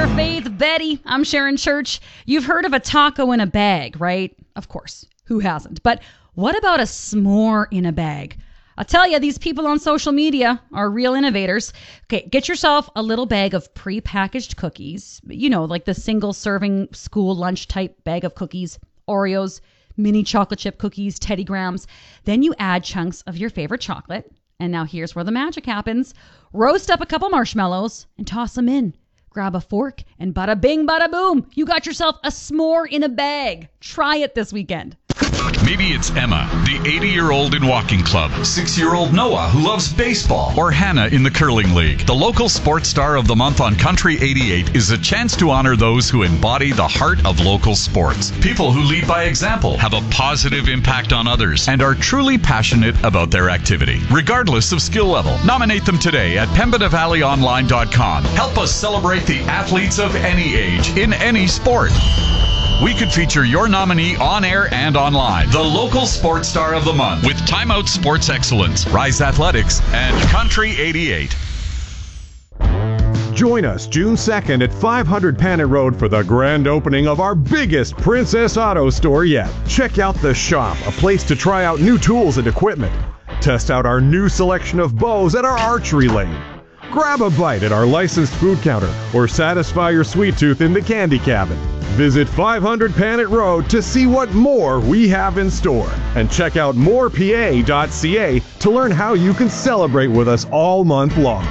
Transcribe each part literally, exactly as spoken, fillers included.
Faith, Betty. I'm Sharon Church. You've heard of a taco in a bag, right? Of course. Who hasn't? But what about a s'more in a bag? I'll tell you, these people on social media are real innovators. Okay, get yourself a little bag of pre-packaged cookies. You know, like the single-serving school lunch type bag of cookies, Oreos, mini chocolate chip cookies, Teddy Grahams. Then you add chunks of your favorite chocolate. And now here's where the magic happens. Roast up a couple marshmallows and toss them in. Grab a fork and bada bing, bada boom. You got yourself a s'more in a bag. Try it this weekend. Maybe it's Emma, the eighty-year-old in walking club. six-year-old Noah, who loves baseball. Or Hannah in the curling league. The local sports star of the month on Country eighty-eight is a chance to honor those who embody the heart of local sports. People who lead by example, have a positive impact on others, and are truly passionate about their activity, regardless of skill level. Nominate them today at pembina valley online dot com. Help us celebrate the athletes of any age, in any sport. We could feature your nominee on air and online. The local sports star of the month. With Time Out Sports Excellence, Rise Athletics, and Country eighty-eight. Join us June second at five hundred Panet Road for the grand opening of our biggest Princess Auto store yet. Check out The Shop, a place to try out new tools and equipment. Test out our new selection of bows at our archery lane. Grab a bite at our licensed food counter or satisfy your sweet tooth in the candy cabin. Visit five hundred Panet Road to see what more we have in store. And check out more p a dot c a to learn how you can celebrate with us all month long.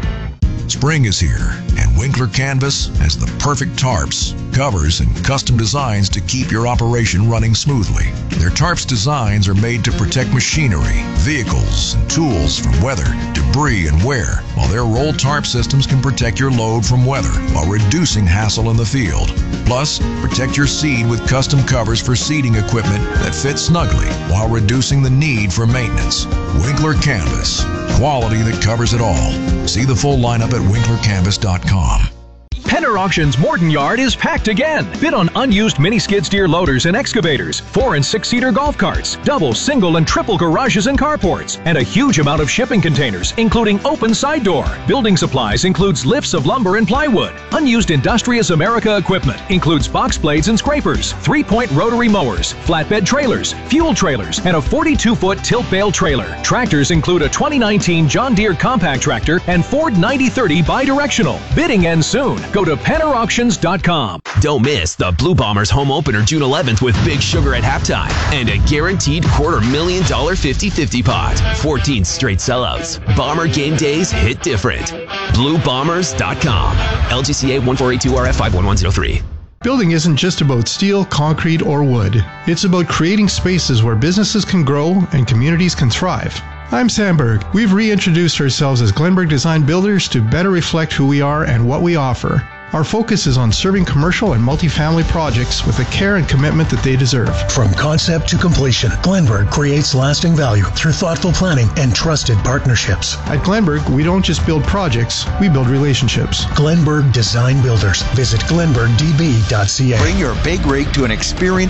Spring is here, and Winkler Canvas has the perfect tarps, covers, and custom designs to keep your operation running smoothly. Their tarps designs are made to protect machinery, vehicles, and tools from weather, debris, and wear, while their roll tarp systems can protect your load from weather while reducing hassle in the field. Plus, protect your seed with custom covers for seeding equipment that fit snugly while reducing the need for maintenance. Winkler Canvas, quality that covers it all. See the full lineup at winkler canvas dot com. Penner Auctions Morton Yard is packed again. Bid on unused mini skid steer loaders and excavators, four and six seater golf carts, double, single, and triple garages and carports, and a huge amount of shipping containers, including open side door. Building supplies includes lifts of lumber and plywood. Unused Industrious America equipment includes box blades and scrapers, three-point rotary mowers, flatbed trailers, fuel trailers, and a forty-two foot tilt bale trailer. Tractors include a twenty nineteen John Deere compact tractor and Ford ninety thirty bidirectional. Bidding ends soon. Go to penner auctions dot com. Don't miss the Blue Bombers home opener June eleventh with Big Sugar at halftime and a guaranteed quarter million dollar fifty-fifty pot. fourteen straight sellouts. Bomber game days hit different. blue bombers dot com. L G C A one four eight two R F five one one zero three. Building isn't just about steel, concrete, or wood. It's about creating spaces where businesses can grow and communities can thrive. I'm Sam Berg. We've reintroduced ourselves as Glenberg Design Builders to better reflect who we are and what we offer. Our focus is on serving commercial and multifamily projects with the care and commitment that they deserve. From concept to completion, Glenberg creates lasting value through thoughtful planning and trusted partnerships. At Glenberg, we don't just build projects, we build relationships. Glenberg Design Builders. Visit glenberg d b dot c a. Bring your big rig to an experience